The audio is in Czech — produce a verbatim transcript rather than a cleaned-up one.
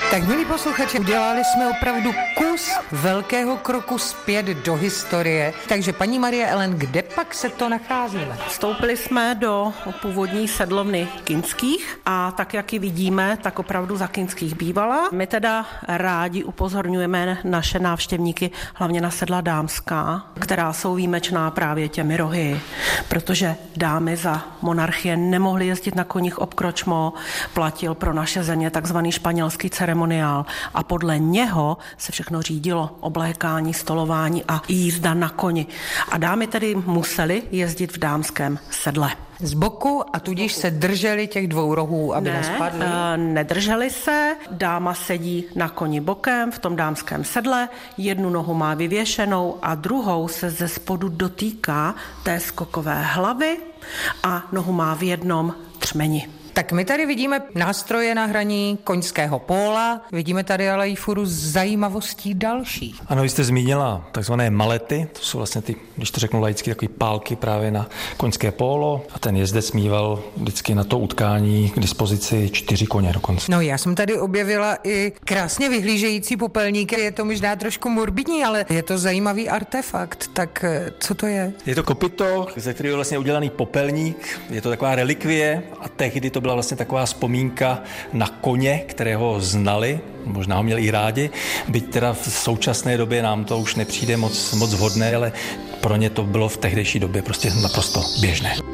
Tak milí posluchači, udělali jsme opravdu kus velkého kroku zpět do historie. Takže paní Marie Ellen, kde pak se to nacházíme? Vstoupili jsme do původní sedlovny Kinských a tak, jak ji vidíme, tak opravdu za Kinských bývala. My teda rádi upozorňujeme naše návštěvníky hlavně na sedla dámská, která jsou výjimečná právě těmi rohy, protože dámy za monarchie nemohly jezdit na koních obkročmo, platil pro naše země takzvaný španělský ceremoniál a podle něho se všechno řídilo, oblékání, stolování a jízda na koni. A dámy tedy musely jezdit v dámském sedle. Z boku a tudíž se drželi těch dvou rohů, aby ne, nespadly? Ne, nedrželi se. Dáma sedí na koni bokem v tom dámském sedle, jednu nohu má vyvěšenou a druhou se ze spodu dotýká té skokové hlavy a nohu má v jednom třmeni. Tak my tady vidíme nástroje na hraní koňského póla, vidíme tady ale i furu zajímavostí dalších. Ano, vy jste zmínila takzvané malety, to jsou vlastně ty, když to řeknu laicky, takové pálky právě na koňské pólo a ten jezdec mýval vždycky na to utkání k dispozici čtyři koně dokonce. No já jsem tady objevila i krásně vyhlížející popelníky, je to možná trošku morbidní, ale je to zajímavý artefakt, tak co to je? Je to kopyto, ze kterého je vlastně udělaný popelník, je to taková relikvie a tehdy to byla vlastně taková vzpomínka na koně, kterého znali, možná ho měli i rádi, byť teda v současné době nám to už nepřijde moc, moc vhodné, ale pro ně to bylo v tehdejší době prostě naprosto běžné.